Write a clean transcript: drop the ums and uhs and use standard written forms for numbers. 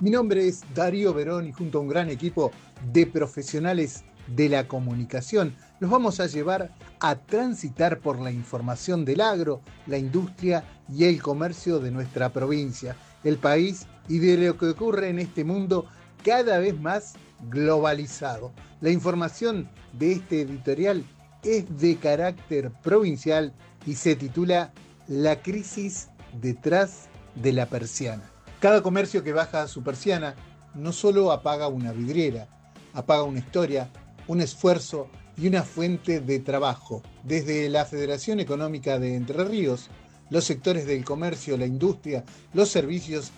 Mi nombre es Darío Verón y junto a un gran equipo de profesionales de la comunicación los vamos a llevar a transitar por la información del agro, la industria y el comercio de nuestra provincia, el país y de lo que ocurre en este mundo cada vez más globalizado. La información de este editorial es de carácter provincial y se titula La crisis detrás de la persiana. Cada comercio que baja su persiana no solo apaga una vidriera, apaga una historia, un esfuerzo y una fuente de trabajo. Desde la Federación Económica de Entre Ríos, los sectores del comercio, la industria, los servicios